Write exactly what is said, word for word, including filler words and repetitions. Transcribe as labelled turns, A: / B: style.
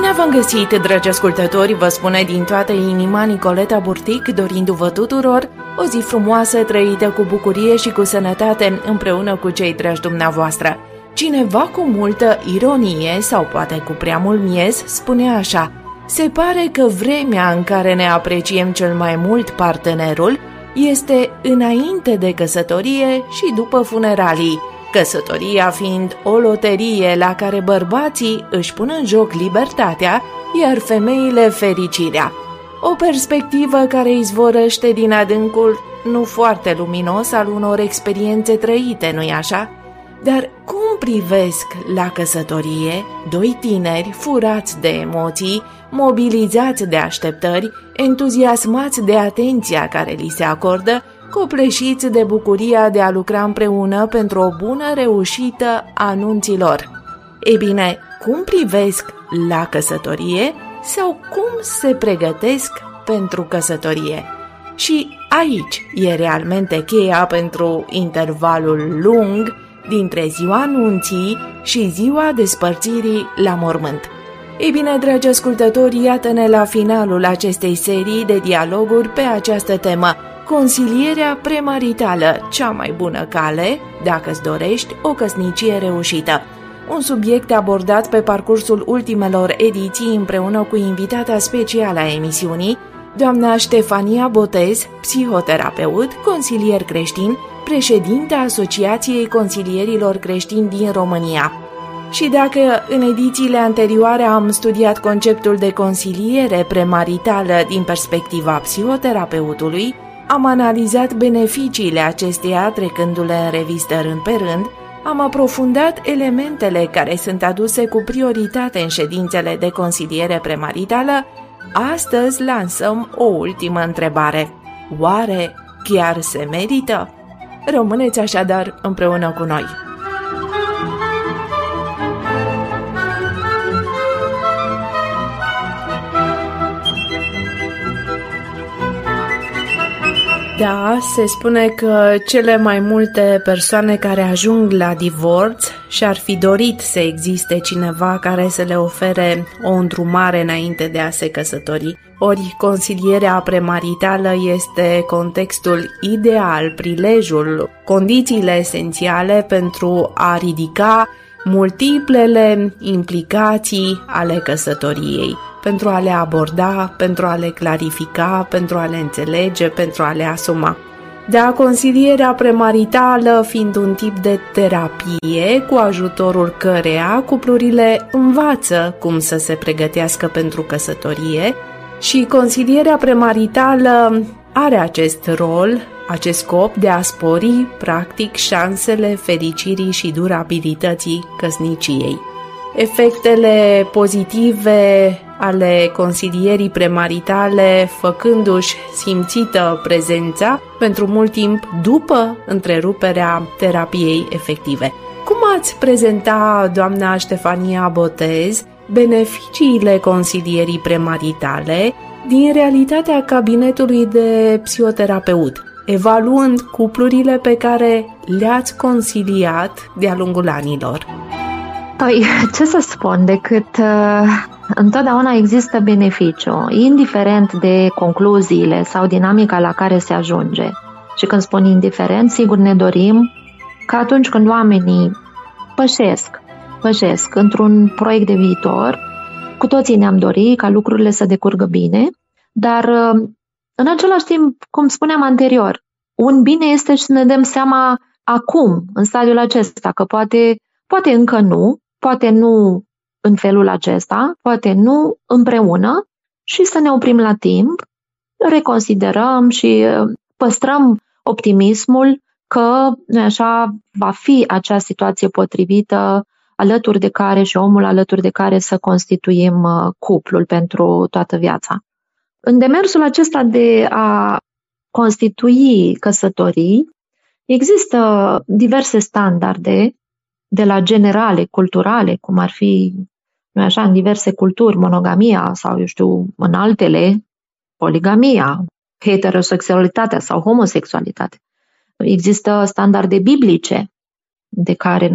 A: Bine v-am găsit, dragi ascultători, vă spune din toată inima Nicoleta Burtic, dorindu-vă tuturor o zi frumoasă, trăită cu bucurie și cu sănătate, împreună cu cei dragi dumneavoastră. Cineva cu multă ironie, sau poate cu prea mult miez, spune așa: se pare că vremea în care ne apreciem cel mai mult partenerul este înainte de căsătorie și după funeralii, căsătoria fiind o loterie la care bărbații își pun în joc libertatea, iar femeile fericirea. O perspectivă care izvorăște din adâncul nu foarte luminos al unor experiențe trăite, nu-i așa? Dar cum privesc la căsătorie doi tineri furați de emoții, mobilizați de așteptări, entuziasmați de atenția care li se acordă, copleșiți de bucuria de a lucra împreună pentru o bună reușită a anunților? Ei bine, cum privesc la căsătorie sau cum se pregătesc pentru căsătorie? Și aici e realmente cheia pentru intervalul lung dintre ziua anunții și ziua despărțirii la mormânt. Ei bine, dragi ascultători, iată-ne la finalul acestei serii de dialoguri pe această temă: consilierea premaritală, cea mai bună cale dacă îți dorești o căsnicie reușită. Un subiect abordat pe parcursul ultimelor ediții împreună cu invitata specială a emisiunii, doamna Ștefania Botez, psihoterapeut, consilier creștin, președinta Asociației Consilierilor Creștini din România. Și dacă în edițiile anterioare am studiat conceptul de consiliere premaritală din perspectiva psihoterapeutului, am analizat beneficiile acesteia trecându-le în revistă rând pe rând, am aprofundat elementele care sunt aduse cu prioritate în ședințele de consiliere premaritală. Astăzi lansăm o ultimă întrebare: oare chiar se merită? Rămâneți așadar împreună cu noi. Da, se spune că cele mai multe persoane care ajung la divorț și-ar fi dorit să existe cineva care să le ofere o îndrumare înainte de a se căsători. Ori consilierea premaritală este contextul ideal, prilejul, condițiile esențiale pentru a ridica multiplele implicații ale căsătoriei, pentru a le aborda, pentru a le clarifica, pentru a le înțelege, pentru a le asuma. Da, consilierea premaritală fiind un tip de terapie cu ajutorul căreia cuplurile învață cum să se pregătească pentru căsătorie, și consilierea premaritală are acest rol, acest scop de a spori, practic, șansele fericirii și durabilității căsniciei. Efectele pozitive ale consilierii premaritale făcându-și simțită prezența pentru mult timp după întreruperea terapiei efective. Cum ați prezenta, doamna Ștefania Botez, beneficiile consilierii premaritale din realitatea cabinetului de psihoterapeut, evaluând cuplurile pe care le-ați consiliat de-a lungul anilor?
B: Păi, ce să spun, decât uh, întotdeauna există beneficiu, indiferent de concluziile sau dinamica la care se ajunge. Și când spun indiferent, sigur ne dorim că atunci când oamenii pășesc, pășesc într-un proiect de viitor, cu toții ne-am dorit ca lucrurile să decurgă bine, dar uh, în același timp, cum spuneam anterior, un bine este și să ne dăm seama acum, în stadiul acesta, că poate, poate încă nu, poate nu în felul acesta, poate nu împreună, și să ne oprim la timp, reconsiderăm și păstrăm optimismul că așa va fi acea situație potrivită alături de care și omul alături de care să constituim cuplul pentru toată viața. În demersul acesta de a constitui căsătorii, există diverse standarde de la generale, culturale, cum ar fi, nu așa, în diverse culturi, monogamia sau, eu știu, în altele, poligamia, heterosexualitatea sau homosexualitatea. Există standarde biblice de care